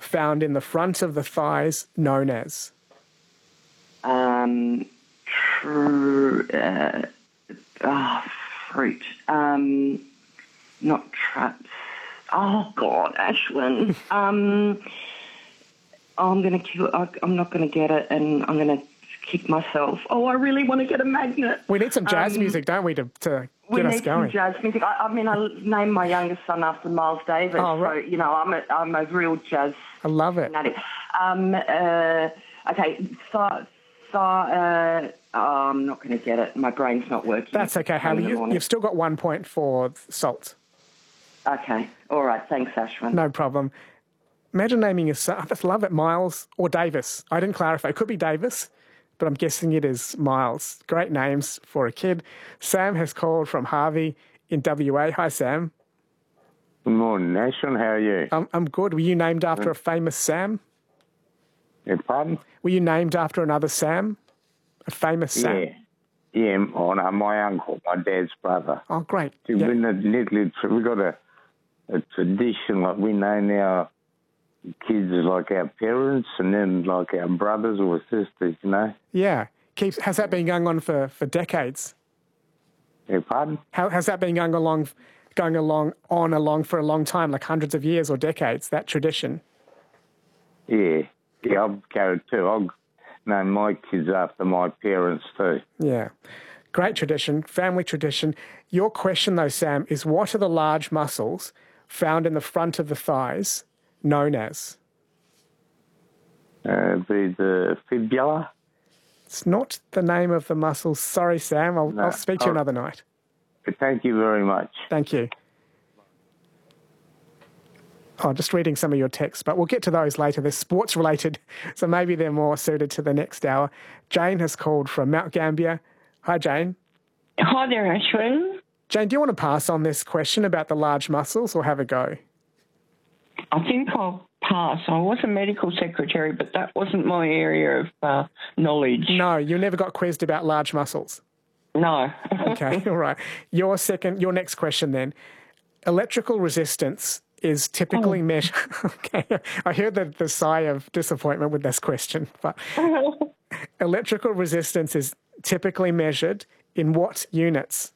found in the front of the thighs known as? Fruit. Not traps. Oh, God, Ashwin. I'm not going to get it, and I'm going to kick myself. Oh, I really want to get a magnet. We need some jazz music, don't we, to get us going? We need some jazz music. I named my youngest son after Miles Davis. Oh, right. So, I'm a real jazz I love it. fanatic. Okay, I'm not going to get it. My brain's not working. That's okay, Haley. You've still got 1 point for salt. Okay. All right. Thanks, Ashwin. No problem. Imagine naming your son. I just love it. Miles or Davis. I didn't clarify. It could be Davis, but I'm guessing it is Miles. Great names for a kid. Sam has called from Harvey in WA. Hi, Sam. Good morning, Ashwin. How are you? I'm good. Were you named after a famous Sam? Pardon? Were you named after another Sam? A famous Sam? Yeah. My uncle, my dad's brother. Oh, great. We got a tradition, like we name our kids like our parents and then like our brothers or sisters, you know? Yeah. Has that been going on for decades? Pardon? Has that been going along for a long time, like hundreds of years or decades, that tradition? Yeah, I've carried too. I've named my kids after my parents too. Yeah. Great tradition, family tradition. Your question, though, Sam, is what are the large muscles found in the front of the thighs known as? The fibula. It's not the name of the muscles. Sorry, Sam. I'll speak to you another night. Thank you very much. Thank you. Oh, just reading some of your texts, but we'll get to those later. They're sports-related, so maybe they're more suited to the next hour. Jane has called from Mount Gambier. Hi, Jane. Hi there, Ashwin. Jane, do you want to pass on this question about the large muscles or have a go? I think I'll pass. I was a medical secretary, but that wasn't my area of knowledge. No, you never got quizzed about large muscles? No. Okay, all right. Your next question then. Electrical resistance is typically measured... Okay, I heard the sigh of disappointment with this question, but electrical resistance is typically measured in what units?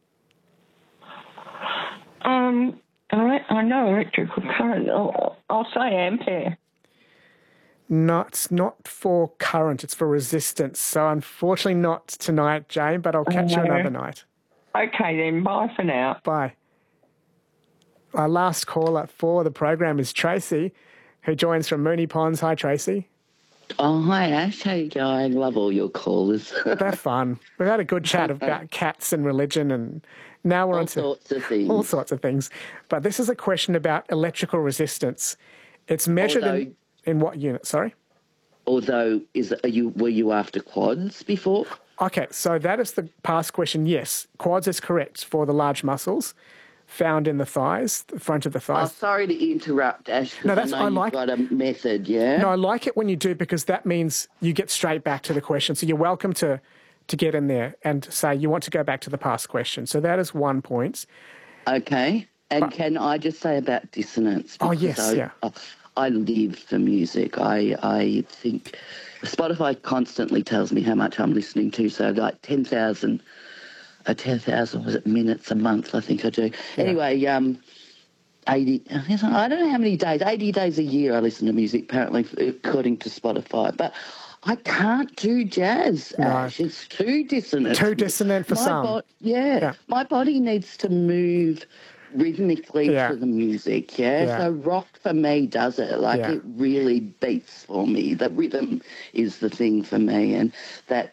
I know electrical current. I'll say ampere. No, it's not for current, it's for resistance. So unfortunately not tonight, Jane, but I'll catch you another night. Okay then, bye for now. Bye. Our last caller for the program is Tracy, who joins from Moonee Ponds. Hi, Tracy. Oh, hi, Ash. How you going? Love all your callers. They're fun. We've had a good chat about cats and religion, and now we're on to all sorts of things. But this is a question about electrical resistance. It's measured in what unit? Sorry? Although, were you after quads before? Okay, so that is the past question. Yes, quads is correct for the large muscles found in the thighs, the front of the thighs. Oh, sorry to interrupt, Ash. No, you've got a method, yeah? No, I like it when you do because that means you get straight back to the question. So you're welcome to get in there and say you want to go back to the past question. So that is 1 point. Okay. And can I just say about dissonance? Oh, yes, yeah. I live for music. I think Spotify constantly tells me how much I'm listening to, so like 10,000 minutes a month, I think I do. Yeah. Anyway, 80, I don't know how many days, 80 days a year I listen to music, apparently, according to Spotify. But I can't do jazz, Ash. It's too dissonant. Too dissonant for some. My body needs to move rhythmically to the music, So rock for me does it. It really beats for me. The rhythm is the thing for me. And that...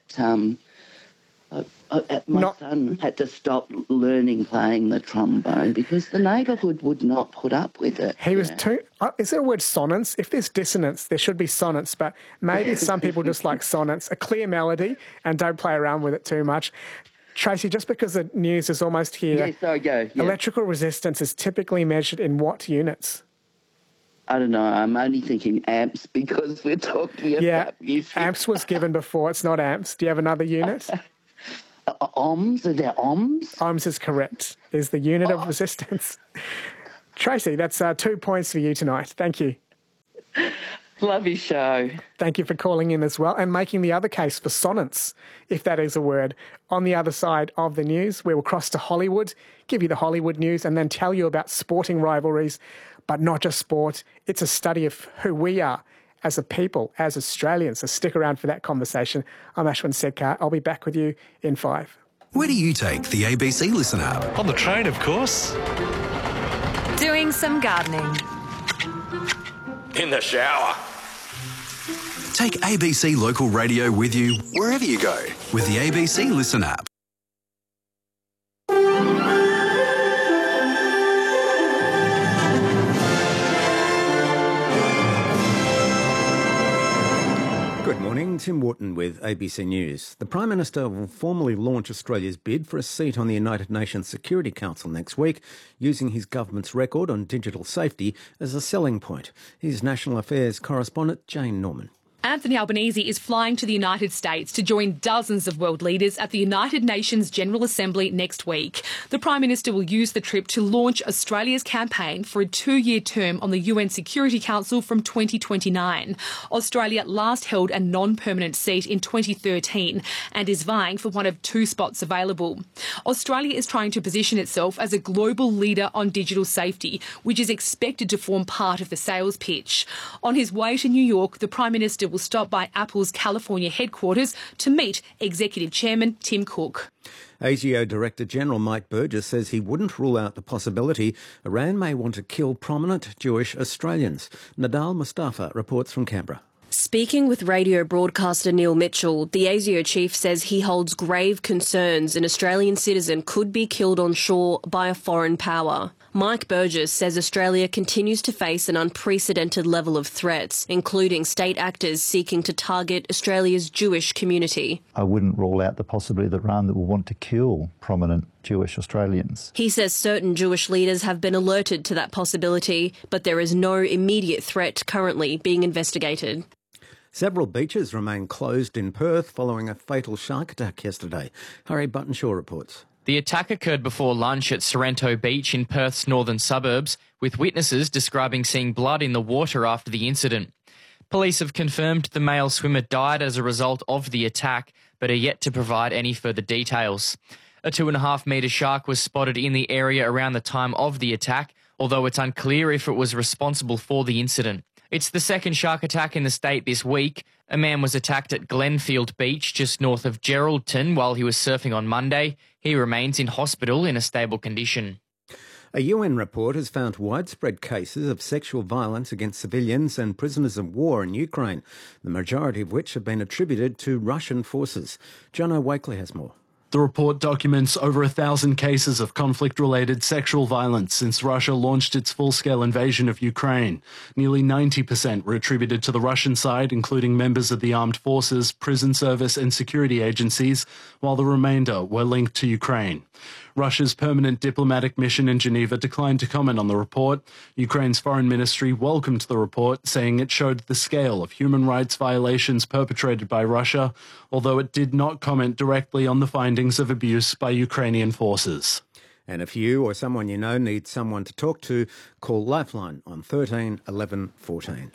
my son had to stop playing the trombone because the neighbourhood would not put up with it. He was too... is there a word sonance? If there's dissonance, there should be sonance, but maybe some people just like sonance, a clear melody, and don't play around with it too much. Tracy, just because the news is almost here... Yes, I go. Yeah. Electrical resistance is typically measured in what units? I don't know. I'm only thinking amps because we're talking about music. Amps was given before. It's not amps. Do you have another unit? Ohms? Are there ohms? Ohms is correct. Is the unit of resistance. Tracy, that's 2 points for you tonight. Thank you. Love your show. Thank you for calling in as well and making the other case for sonnets, if that is a word. On the other side of the news, we will cross to Hollywood, give you the Hollywood news and then tell you about sporting rivalries, but not just sport. It's a study of who we are as a people, as Australians. So stick around for that conversation. I'm Ashwin Sedkar. I'll be back with you in 5. Where do you take the ABC Listen app? On the train, of course. Doing some gardening. In the shower. Take ABC Local Radio with you wherever you go with the ABC Listen app. Good morning, Tim Wharton with ABC News. The Prime Minister will formally launch Australia's bid for a seat on the United Nations Security Council next week, using his government's record on digital safety as a selling point. Here's National Affairs correspondent Jane Norman. Anthony Albanese is flying to the United States to join dozens of world leaders at the United Nations General Assembly next week. The Prime Minister will use the trip to launch Australia's campaign for a 2-year term on the UN Security Council from 2029. Australia last held a non-permanent seat in 2013 and is vying for one of 2 spots available. Australia is trying to position itself as a global leader on digital safety, which is expected to form part of the sales pitch. On his way to New York, the Prime Minister will stop by Apple's California headquarters to meet Executive Chairman Tim Cook. ASIO Director General Mike Burgess says he wouldn't rule out the possibility Iran may want to kill prominent Jewish Australians. Nadal Mustafa reports from Canberra. Speaking with radio broadcaster Neil Mitchell, the ASIO chief says he holds grave concerns an Australian citizen could be killed on shore by a foreign power. Mike Burgess says Australia continues to face an unprecedented level of threats, including state actors seeking to target Australia's Jewish community. I wouldn't rule out the possibility that Iran will want to kill prominent Jewish Australians. He says certain Jewish leaders have been alerted to that possibility, but there is no immediate threat currently being investigated. Several beaches remain closed in Perth following a fatal shark attack yesterday. Harry Buttonshaw reports. The attack occurred before lunch at Sorrento Beach in Perth's northern suburbs, with witnesses describing seeing blood in the water after the incident. Police have confirmed the male swimmer died as a result of the attack, but are yet to provide any further details. A 2.5-metre shark was spotted in the area around the time of the attack, although it's unclear if it was responsible for the incident. It's the second shark attack in the state this week. A man was attacked at Glenfield Beach just north of Geraldton while he was surfing on Monday. He remains in hospital in a stable condition. A UN report has found widespread cases of sexual violence against civilians and prisoners of war in Ukraine, the majority of which have been attributed to Russian forces. Jono Wakely has more. The report documents over 1,000 cases of conflict-related sexual violence since Russia launched its full-scale invasion of Ukraine. Nearly 90% were attributed to the Russian side, including members of the armed forces, prison service and security agencies, while the remainder were linked to Ukraine. Russia's permanent diplomatic mission in Geneva declined to comment on the report. Ukraine's foreign ministry welcomed the report, saying it showed the scale of human rights violations perpetrated by Russia, although it did not comment directly on the findings of abuse by Ukrainian forces. And if you or someone you know needs someone to talk to, call Lifeline on 13 11 14.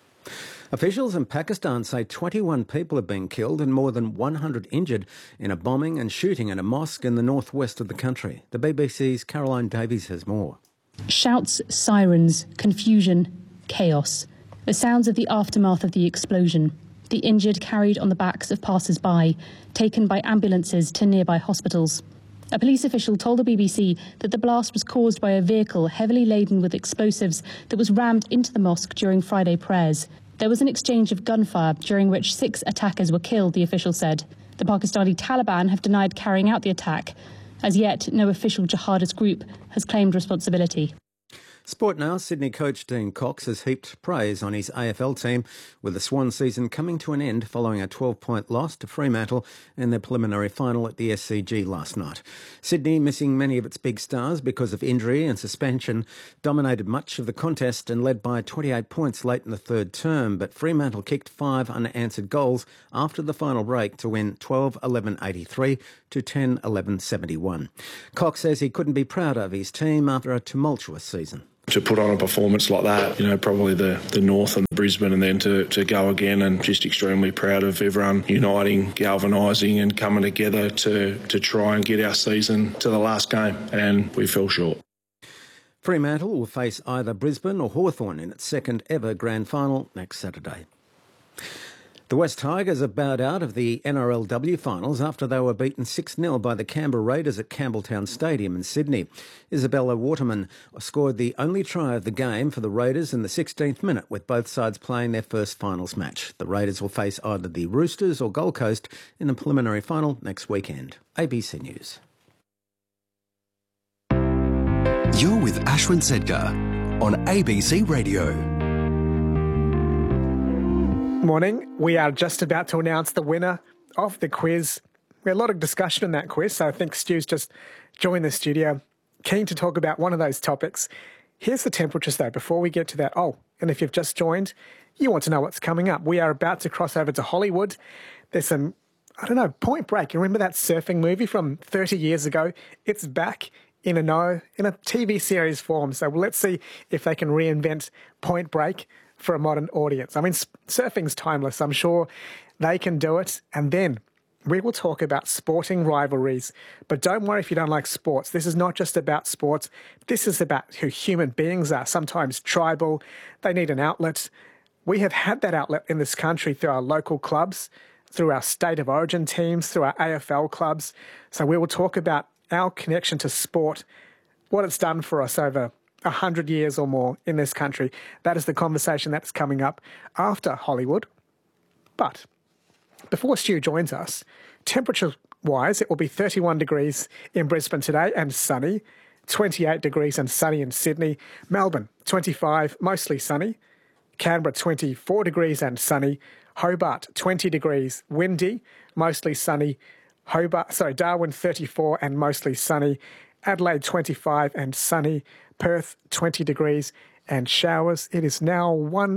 Officials in Pakistan say 21 people have been killed and more than 100 injured in a bombing and shooting at a mosque in the northwest of the country. The BBC's Caroline Davies has more. Shouts, sirens, confusion, chaos. The sounds of the aftermath of the explosion. The injured carried on the backs of passers-by, taken by ambulances to nearby hospitals. A police official told the BBC that the blast was caused by a vehicle heavily laden with explosives that was rammed into the mosque during Friday prayers. There was an exchange of gunfire during which 6 attackers were killed, the official said. The Pakistani Taliban have denied carrying out the attack. As yet, no official jihadist group has claimed responsibility. Sport now. Sydney coach Dean Cox has heaped praise on his AFL team, with the Swan season coming to an end following a 12-point loss to Fremantle in their preliminary final at the SCG last night. Sydney, missing many of its big stars because of injury and suspension, dominated much of the contest and led by 28 points late in the third term, but Fremantle kicked 5 unanswered goals after the final break to win 12-11-83 to 10-11-71. Cox says he couldn't be prouder of his team after a tumultuous season. to put on a performance like that, probably the North and Brisbane, and then to go again, and just extremely proud of everyone uniting, galvanising and coming together to try and get our season to the last game, and we fell short. Fremantle will face either Brisbane or Hawthorn in its second ever grand final next Saturday. The West Tigers are bowed out of the NRLW finals after they were beaten 6-0 by the Canberra Raiders at Campbelltown Stadium in Sydney. Isabella Waterman scored the only try of the game for the Raiders in the 16th minute, with both sides playing their first finals match. The Raiders will face either the Roosters or Gold Coast in the preliminary final next weekend. ABC News. You're with Ashwin Sedgar on ABC Radio. Morning. We are just about to announce the winner of the quiz. We had a lot of discussion in that quiz, so I think Stu's just joined the studio, keen to talk about one of those topics. Here's the temperatures, though, before we get to that. Oh, and if you've just joined, you want to know what's coming up. We are about to cross over to Hollywood. There's some, Point Break. You remember that surfing movie from 30 years ago? It's back in a TV series form. So let's see if they can reinvent Point Break for a modern audience. I mean, surfing's timeless. I'm sure they can do it. And then we will talk about sporting rivalries. But don't worry if you don't like sports. This is not just about sports. This is about who human beings are, sometimes tribal. They need an outlet. We have had that outlet in this country through our local clubs, through our state of origin teams, through our AFL clubs. So we will talk about our connection to sport, what it's done for us over 100 years or more in this country. That is the conversation that's coming up after Hollywood. But before Stu joins us, temperature-wise, it will be 31 degrees in Brisbane today and sunny, 28 degrees and sunny in Sydney, Melbourne 25, mostly sunny, Canberra 24 degrees and sunny, Hobart 20 degrees, windy, mostly sunny, Darwin 34 and mostly sunny, Adelaide 25 and sunny, Perth 20 degrees and showers. It is now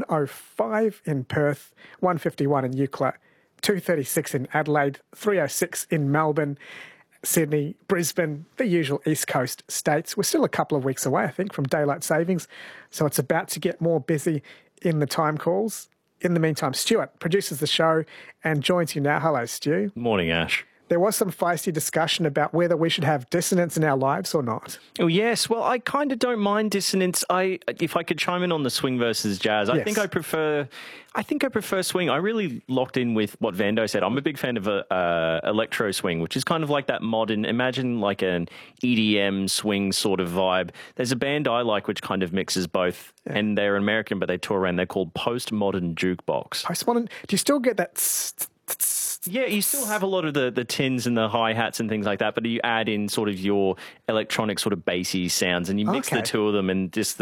1:05 in Perth, 1:51 in Eucla, 2:36 in Adelaide, 3:06 in Melbourne, Sydney, Brisbane, the usual East Coast states. We're still a couple of weeks away, I think, from daylight savings, so it's about to get more busy in the time calls. In the meantime, Stuart produces the show and joins you now. Hello, Stu. Morning, Ash. There was some feisty discussion about whether we should have dissonance in our lives or not. Oh, yes. Well, I kind of don't mind dissonance. If I could chime in on the swing versus jazz, I think I prefer swing. I really locked in with what Vando said. I'm a big fan of electro swing, which is kind of like that modern, imagine like an EDM swing sort of vibe. There's a band I like which kind of mixes both, and they're American, but they tour around. They're called Postmodern Jukebox. Postmodern? Do you still get that? Yeah, you still have a lot of the tins and the hi-hats and things like that, but you add in sort of your electronic sort of bassy sounds, and you mix the two of them, and just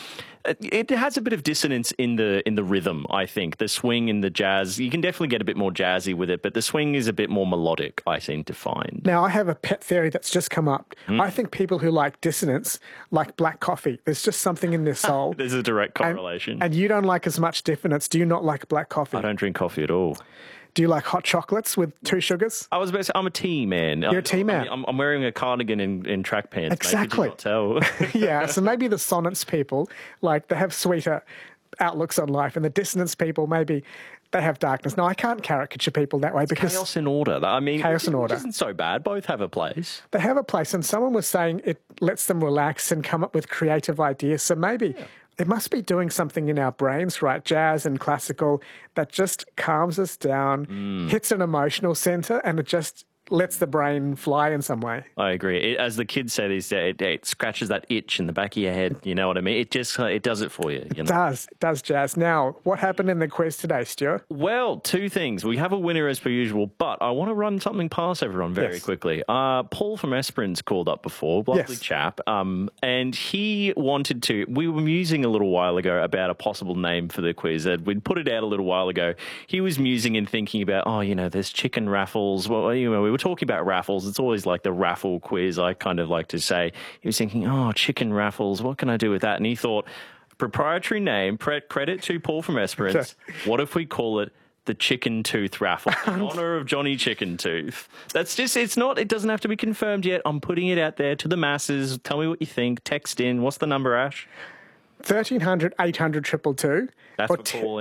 it has a bit of dissonance in the rhythm, I think. The swing and the jazz, you can definitely get a bit more jazzy with it, but the swing is a bit more melodic, I seem to find. Now, I have a pet theory that's just come up. I think people who like dissonance like black coffee. There's just something in their soul. There's a direct correlation. And you don't like as much dissonance. Do you not like black coffee? I don't drink coffee at all. Do you like hot chocolates with 2 sugars? I was about to say, I'm a tea man. You're a tea man. I'm wearing a cardigan in track pants. Exactly. Mate, could you not tell? Yeah, so maybe the sonnets people, like, they have sweeter outlooks on life, and the dissonance people, maybe they have darkness. No, I can't caricature people that way because chaos and order. I mean, chaos and order isn't so bad. Both have a place. They have a place, and someone was saying it lets them relax and come up with creative ideas. So maybe it must be doing something in our brains, right? Jazz and classical that just calms us down, hits an emotional center, and it just lets the brain fly in some way. I agree. As the kids say these days, it scratches that itch in the back of your head. You know what I mean? It just it does it for you. It does, Jazz. Now, what happened in the quiz today, Stuart? Well, 2 things. We have a winner as per usual, but I want to run something past everyone very quickly. Paul from Esperance called up before, lovely chap, and he wanted to. We were musing a little while ago about a possible name for the quiz. We'd put it out a little while ago. He was musing and thinking about, there's chicken raffles. Well, we were talking about raffles. It's always like the raffle quiz, I kind of like to say. He was thinking, chicken raffles, what can I do with that? And he thought, proprietary name, credit to Paul from Esperance. What if we call it the Chicken Tooth Raffle in honour of Johnny Chicken Tooth? That's just, it doesn't have to be confirmed yet. I'm putting it out there to the masses. Tell me what you think. Text in. What's the number, Ash? 1300 800 222. That's or for Paul